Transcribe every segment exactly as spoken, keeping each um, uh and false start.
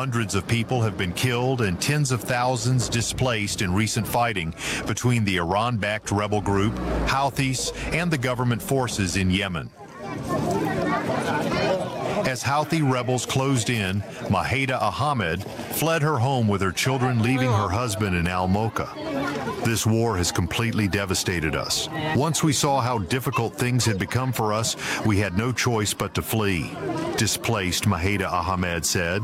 Hundreds of people have been killed and tens of thousands displaced in recent fighting between the Iran-backed rebel group, Houthis, and the government forces in Yemen. As Houthi rebels closed in, Maheda Ahmed fled her home with her children, leaving her husband in Al-Moka. This war has completely devastated us. Once we saw how difficult things had become for us, we had no choice but to flee. Displaced Maheda Ahmed said.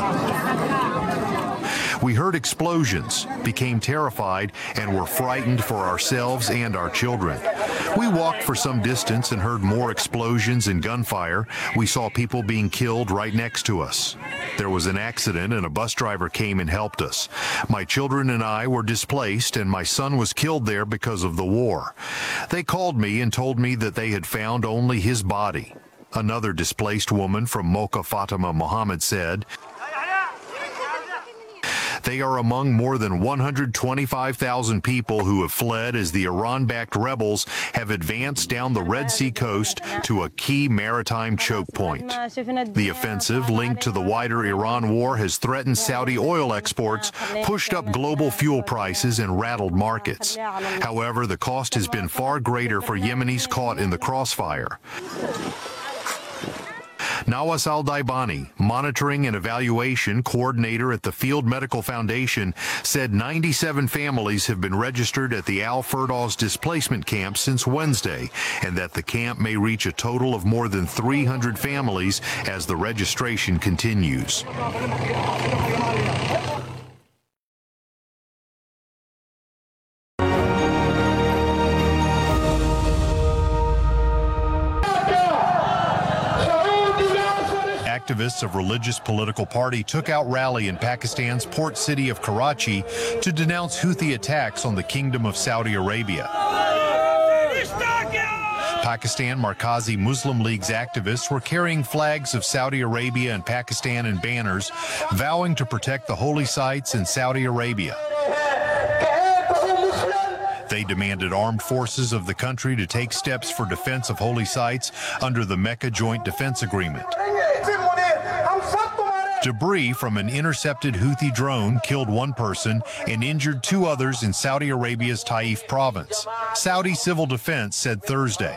We heard explosions, became terrified, and were frightened for ourselves and our children. We walked for some distance and heard more explosions and gunfire. We saw people being killed right next to us. There was an accident and a bus driver came and helped us. My children and I were displaced and my son was killed there because of the war. They called me and told me that they had found only his body. Another displaced woman from Mocha, Fatima Mohammed, said, they are among more than one hundred twenty-five thousand people who have fled as the Iran-backed rebels have advanced down the Red Sea coast to a key maritime choke point. The offensive, linked to the wider Iran war, has threatened Saudi oil exports, pushed up global fuel prices, and rattled markets. However, the cost has been far greater for Yemenis caught in the crossfire. Nawas Al-Daibani, monitoring and evaluation coordinator at the Field Medical Foundation, said ninety-seven families have been registered at the Al-Firdaus displacement camp since Wednesday, and that the camp may reach a total of more than three hundred families as the registration continues. Activists of religious political party took out rally in Pakistan's port city of Karachi to denounce Houthi attacks on the Kingdom of Saudi Arabia. Pakistan Markazi Muslim League's activists were carrying flags of Saudi Arabia and Pakistan and banners, vowing to protect the holy sites in Saudi Arabia. They demanded armed forces of the country to take steps for defense of holy sites under the Mecca Joint Defense Agreement. Debris from an intercepted Houthi drone killed one person and injured two others in Saudi Arabia's Taif province, Saudi Civil Defense said Thursday.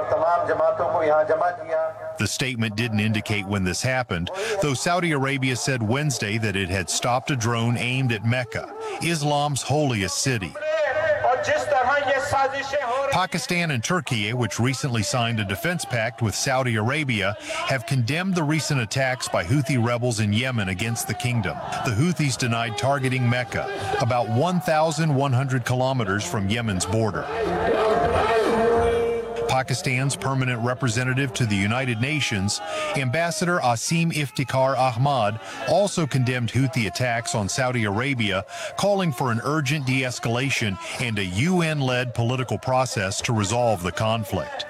The statement didn't indicate when this happened, though Saudi Arabia said Wednesday that it had stopped a drone aimed at Mecca, Islam's holiest city. Pakistan and Turkey, which recently signed a defense pact with Saudi Arabia, have condemned the recent attacks by Houthi rebels in Yemen against the kingdom. The Houthis denied targeting Mecca, about one thousand one hundred kilometers from Yemen's border. Pakistan's permanent representative to the United Nations, Ambassador Asim Iftikhar Ahmad, also condemned Houthi attacks on Saudi Arabia, calling for an urgent de-escalation and a U N-led political process to resolve the conflict.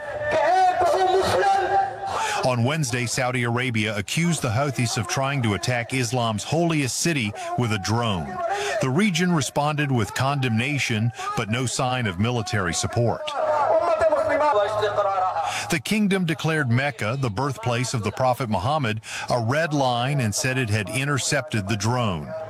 On Wednesday, Saudi Arabia accused the Houthis of trying to attack Islam's holiest city with a drone. The region responded with condemnation, but no sign of military support. The kingdom declared Mecca, the birthplace of the Prophet Muhammad, a red line and said it had intercepted the drone.